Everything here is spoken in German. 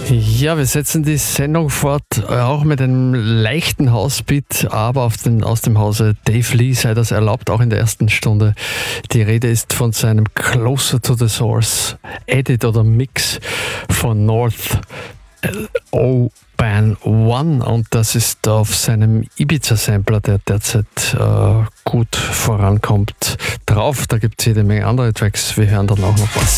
Ja, wir setzen die Sendung fort, auch mit einem leichten Housebeat, aber aus dem Hause Dave Lee sei das erlaubt, auch in der ersten Stunde. Die Rede ist von seinem Closer to the Source Edit oder Mix von North Ban One, und das ist auf seinem Ibiza-Sampler, der derzeit gut vorankommt, drauf. Da gibt es jede Menge andere Tracks. Wir hören dann auch noch was.